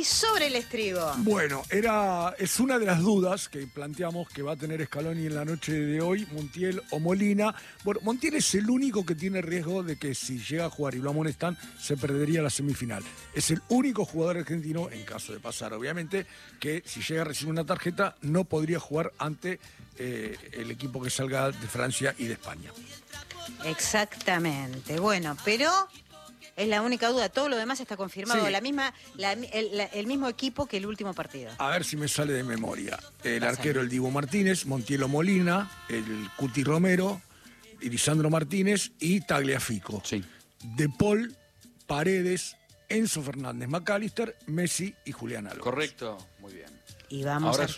sobre el estribo. Bueno, es una de las dudas que planteamos que va a tener Scaloni en la noche de hoy, Montiel o Molina. Bueno, Montiel es el único que tiene riesgo de que si llega a jugar y lo amonestan, se perdería la semifinal. Es el único jugador argentino, en caso de pasar obviamente, que si llega a recibir una tarjeta no podría jugar ante el equipo que salga de Francia y de España. Exactamente. Bueno, pero es la única duda. Todo lo demás está confirmado. Sí. El mismo equipo que el último partido. A ver si me sale de memoria. El arquero, el Dibu Martínez, Montiel Molina, el Cuti Romero, Lisandro Martínez y Tagliafico. Sí. De Paul, Paredes, Enzo Fernández, McAllister, Messi y Julián Álvarez. Correcto, muy bien. Y vamos, Ahora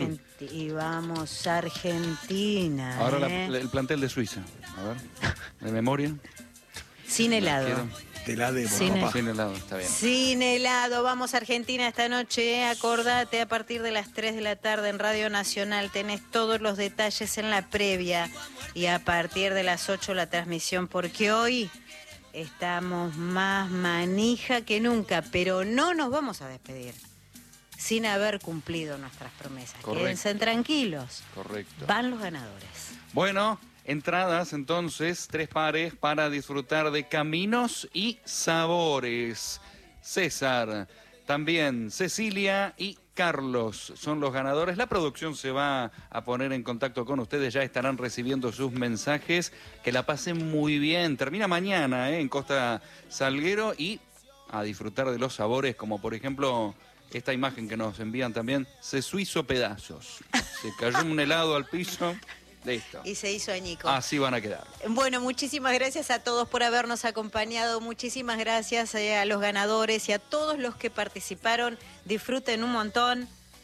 Argentina. Ahora el plantel de Suiza. A ver, de memoria. Sin helado. Te la debo, Sin Sin helado, está bien. Sin helado, vamos a Argentina esta noche. Acordate, a partir de las 3 de la tarde en Radio Nacional tenés todos los detalles en la previa. Y a partir de las 8 la transmisión, porque hoy estamos más manija que nunca. Pero no nos vamos a despedir sin haber cumplido nuestras promesas. Correcto. Quédense tranquilos. Correcto. Van los ganadores. Bueno, entradas entonces, 3 pares para disfrutar de Caminos y Sabores. César, también Cecilia y Carlos son los ganadores. La producción se va a poner en contacto con ustedes, ya estarán recibiendo sus mensajes. Que la pasen muy bien. Termina mañana en Costa Salguero y a disfrutar de los sabores, como por ejemplo esta imagen que nos envían también. Se hizo pedazos. Se cayó un helado al piso. Listo. Y se hizo añico. Así van a quedar. Bueno, muchísimas gracias a todos por habernos acompañado. Muchísimas gracias a los ganadores y a todos los que participaron. Disfruten un montón.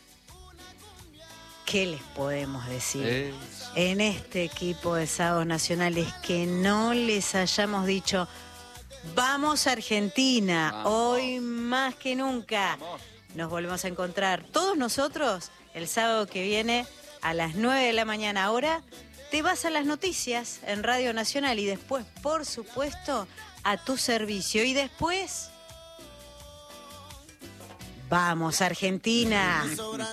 ¿Qué les podemos decir en este equipo de Sábados Nacionales que no les hayamos dicho vamos Argentina? Vamos. Hoy más que nunca. Vamos. Nos volvemos a encontrar todos nosotros el sábado que viene a las 9 de la mañana. Ahora te vas a las noticias en Radio Nacional y después, por supuesto, a tu servicio. Y después, ¡vamos Argentina!